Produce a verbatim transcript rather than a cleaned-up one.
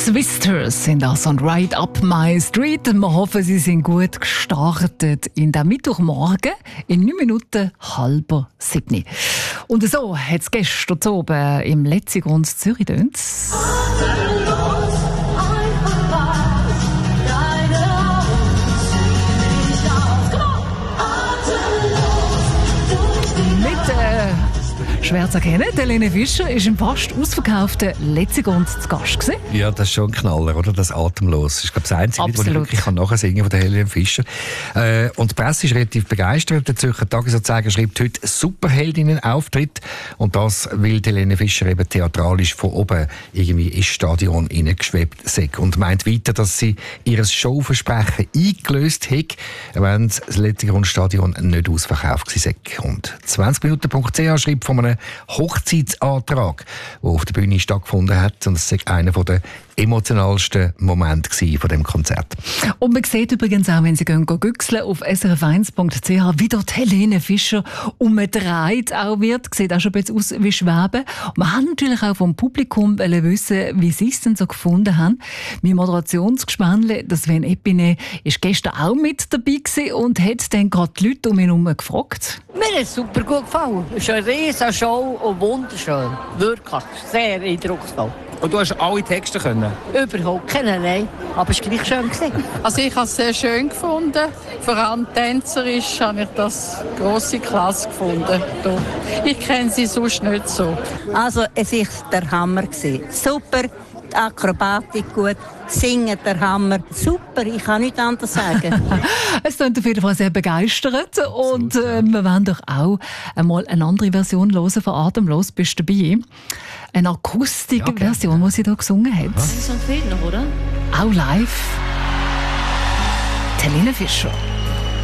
Twisters sind das und Right Up My Street. Wir hoffen, Sie sind gut gestartet in den Mittwochmorgen in neun Minuten halber sieben. Und so hat es gestern oben im Letzigrund Zürich tönt. Schwer zu erkennen, Helene Fischer war im fast ausverkauften Letzigrund zu Gast gewesen. Ja, das ist schon ein Knaller, oder? Das Atemlos. Das ist, glaube ich, das Einzige, was ich wirklich nachsingen kann von der Helene Fischer. Äh, und die Presse ist relativ begeistert. Der Zürcher Tagesanzeiger schreibt heute Superheldinnen-Auftritt. Und das, weil Helene Fischer eben theatralisch von oben irgendwie ins Stadion hineingeschwebt ist. Und meint weiter, dass sie ihr Showversprechen eingelöst hat, wenn das Letzigrund-Stadion nicht ausverkauft war. Und zwanzig Minuten Punkt c h schreibt von einem Hochzeitsantrag, der auf der Bühne stattgefunden hat. Und das war einer der emotionalsten Momente von diesem Konzert. Und man sieht übrigens auch, wenn Sie gehen, gehen güchseln auf s r f eins punkt c h, wie dort Helene Fischer umgedreht auch wird. Sieht auch schon ein bisschen aus wie Schweben. Und wir haben natürlich auch vom Publikum wissen, wie sie es denn so gefunden haben. Mein Moderationsgespänle, das Sven Epine, ist gestern auch mit dabei gewesen und hat dann gerade die Leute um ihn herum gefragt. Mir hat es super gut gefallen. Es ist eine riesige Show und wunderschön. Wirklich sehr eindrucksvoll. Und du hast alle Texte können? Überhaupt keine, nein. Aber es war gleich schön gewesen. Also ich habe es sehr schön gefunden. Vor allem tänzerisch habe ich das grosse Klasse gefunden. Ich kenne sie sonst nicht so. Also es war der Hammer gewesen. Super, die Akrobatik gut, singen der Hammer. Super, ich kann nichts anderes sagen. Es klingt auf jeden Fall sehr begeistert. Und äh, wir wollen doch auch einmal eine andere Version hören von «Atemlos». Bist du dabei? Eine Akustikversion, ja, okay, die sie hier gesungen hat. Das Song fehlt noch, oder? Auch live. Helene Fischer.